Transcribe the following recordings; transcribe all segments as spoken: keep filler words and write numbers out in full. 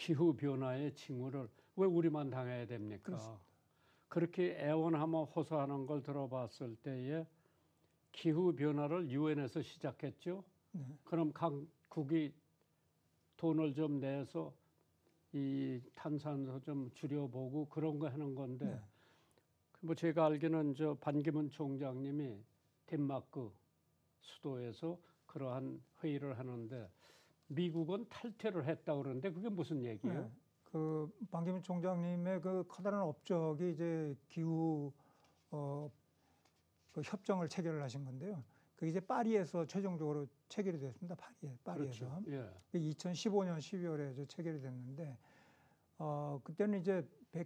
기후 변화의 징후를 왜 우리만 당해야 됩니까? 그렇습니다. 그렇게 애원하며 호소하는 걸 들어봤을 때에 기후 변화를 유엔에서 시작했죠. 네. 그럼 각국이 돈을 좀 내서 이 탄산소 좀 줄여보고 그런 거 하는 건데, 네. 뭐 제가 알기는 저 반기문 총장님이 덴마크 수도에서 그러한 회의를 하는데 미국은 탈퇴를 했다고 그러는데 그게 무슨 얘기예요? 네. 그 반기문 총장님의 그 커다란 업적이 이제 기후 어, 그 협정을 체결을 하신 건데요. 그 이제 파리에서 최종적으로 체결이 됐습니다. 파리에, 파리에서. 그렇죠. 예. 이천십오 년 십이월에 이제 체결이 됐는데, 어, 그때는 이제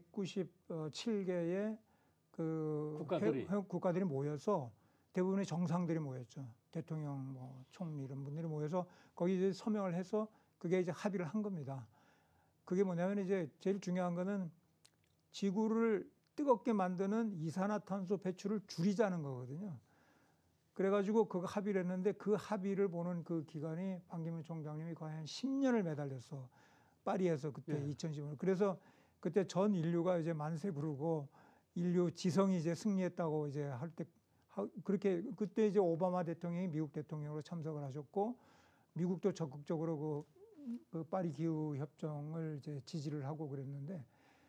백구십칠 개의 그 국가들이. 해, 국가들이 모여서 대부분의 정상들이 모였죠. 대통령, 뭐 총리 이런 분들이 모여서 거기 이제 서명을 해서 그게 이제 합의를 한 겁니다. 그게 뭐냐면 이제 제일 중요한 거는 지구를 뜨겁게 만드는 이산화탄소 배출을 줄이자는 거거든요. 그래가지고 그거 합의를 했는데 그 합의를 보는 그 기간이 반기문 총장님이 거의 한 십 년을 매달렸어. 파리에서 그때 예. 이천십오 년. 그래서 그때 전 인류가 이제 만세 부르고 인류 지성이 이제 승리했다고 이제 할 때 그렇게 그때 이제 오바마 대통령이 미국 대통령으로 참석을 하셨고 미국도 적극적으로 그, 그 파리 기후 협정을 이제 지지를 하고 그랬는데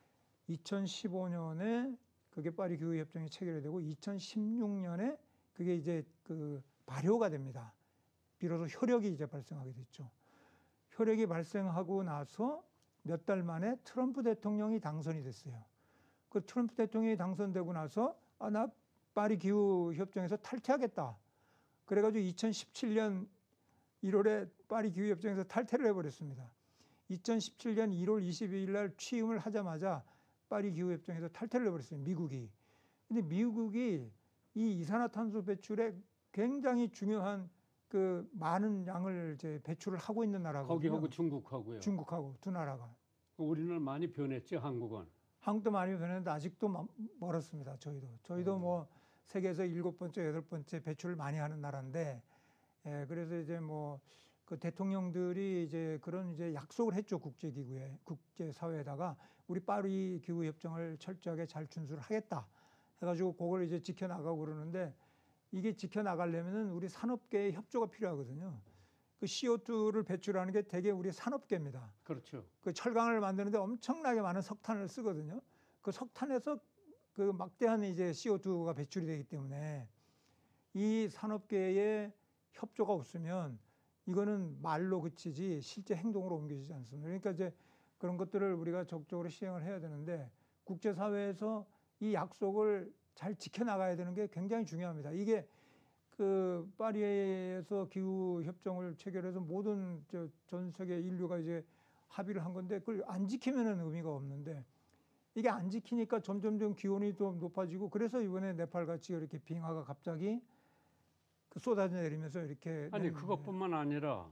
이천십오 년에 그게 파리 기후 협정이 체결이 되고 이천십육 년에 그게 이제 그 발효가 됩니다. 비로소 효력이 이제 발생하게 됐죠. 효력이 발생하고 나서 몇 달 만에 트럼프 대통령이 당선이 됐어요. 그 트럼프 대통령이 당선되고 나서 아, 나 파리 기후 협정에서 탈퇴하겠다. 그래가지고 이천십칠 년 일월에 파리 기후 협정에서 탈퇴를 해버렸습니다. 이천십칠 년 일월 이십이일 날 취임을 하자마자 파리 기후 협정에서 탈퇴를 해버렸어요. 미국이. 근데 미국이 이 이산화탄소 배출에 굉장히 중요한 그 많은 양을 이제 배출을 하고 있는 나라거든요. 거기하고 중국하고요. 중국하고 두 나라가. 우리는 많이 변했죠, 한국은. 한국도 많이 변했는데 아직도 멀었습니다. 저희도. 저희도 음. 뭐 세계에서 일곱 번째, 여덟 번째 배출을 많이 하는 나라인데, 예, 그래서 이제 뭐 그 대통령들이 이제 그런 이제 약속을 했죠. 국제기구에, 국제사회에다가 우리 파리 기후 협정을 철저하게 잘 준수를 하겠다. 해가지고 그걸 이제 지켜나가고 그러는데 이게 지켜나가려면은 우리 산업계의 협조가 필요하거든요. 그 씨오투를 배출하는 게 되게 우리 산업계입니다. 그렇죠. 그 철강을 만드는데 엄청나게 많은 석탄을 쓰거든요. 그 석탄에서 그 막대한 이제 씨오투가 배출이 되기 때문에 이 산업계의 협조가 없으면 이거는 말로 그치지 실제 행동으로 옮겨지지 않습니다. 그러니까 이제 그런 것들을 우리가 적극적으로 시행을 해야 되는데 국제사회에서 이 약속을 잘 지켜나가야 되는 게 굉장히 중요합니다. 이게 그 파리에서 기후 협정을 체결해서 모든 저 전 세계 인류가 이제 합의를 한 건데 그걸 안 지키면은 의미가 없는데 이게 안 지키니까 점점점 기온이 좀 높아지고 그래서 이번에 네팔 같이 이렇게 빙하가 갑자기 그 쏟아져 내리면서 이렇게 아니 그것뿐만 아니라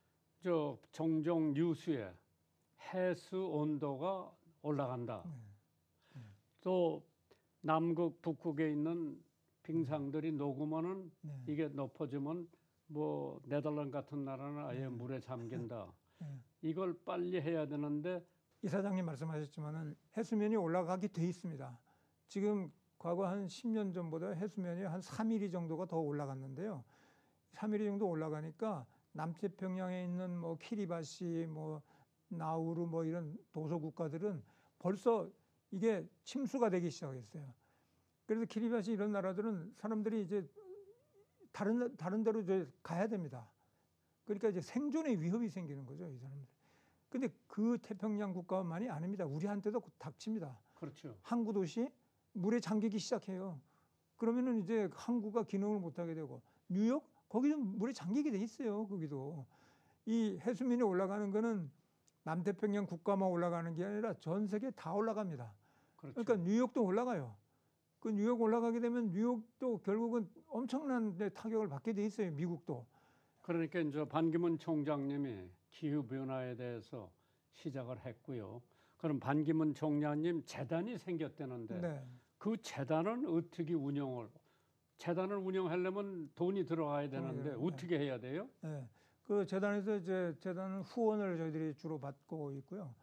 저 종종 뉴스에 해수 온도가 올라간다. 네. 네. 또 남극 북극에 있는 빙상들이 녹으면은 네. 이게 높아지면 뭐 네덜란드 같은 나라는 아예 네. 물에 잠긴다. 네. 이걸 빨리 해야 되는데 이사장님 말씀하셨지만은 해수면이 올라가게 돼 있습니다. 지금 과거 한 십 년 전보다 해수면이 한 삼 미리 정도가 더 올라갔는데요. 삼 미리 정도 올라가니까 남태평양에 있는 뭐 키리바시, 뭐 나우루 뭐 이런 도서 국가들은 벌써 이게 침수가 되기 시작했어요. 그래서 키리바시 이런 나라들은 사람들이 이제 다른 다른 데로 이제 가야 됩니다. 그러니까 이제 생존의 위협이 생기는 거죠, 이 사람들. 근데 그 태평양 국가만이 아닙니다. 우리한테도 닥칩니다. 그렇죠. 항구 도시 물에 잠기기 시작해요. 그러면은 이제 항구가 기능을 못 하게 되고 뉴욕 거기도 물에 잠기게 돼 있어요. 거기도 이 해수면이 올라가는 거는 남태평양 국가만 올라가는 게 아니라 전 세계 다 올라갑니다. 그렇죠. 그러니까 뉴욕도 올라가요. 그 뉴욕 올라가게 되면 뉴욕도 결국은 엄청난 타격을 받게 돼 있어요. 미국도. 그러니까 이제 반기문 총장님이 기후 변화에 대해서 시작을 했고요. 그럼 반기문 총장님 재단이 생겼다는데 네. 그 재단은 어떻게 운영을 재단을 운영하려면 돈이 들어가야 되는데 네. 어떻게 해야 돼요? 네. 그 재단에서 이제 재단은 후원을 저희들이 주로 받고 있고요.